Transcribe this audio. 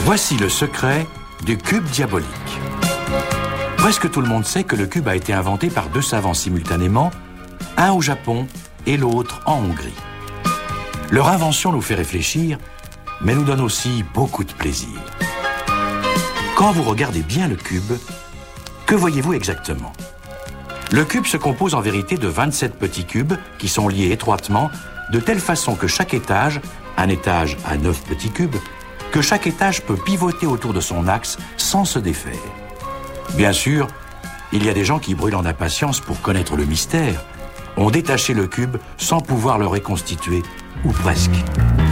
Voici le secret du cube diabolique. Presque tout le monde sait que le cube a été inventé par 2 savants simultanément, un au Japon et l'autre en Hongrie. Leur invention nous fait réfléchir, mais nous donne aussi beaucoup de plaisir. Quand vous regardez bien le cube, que voyez-vous exactement ? Le cube se compose en vérité de 27 petits cubes qui sont liés étroitement de telle façon que chaque étage, un étage à 9 petits cubes, que chaque étage peut pivoter autour de son axe sans se défaire. Bien sûr, il y a des gens qui brûlent en impatience pour connaître le mystère, ont détaché le cube sans pouvoir le reconstituer, ou presque.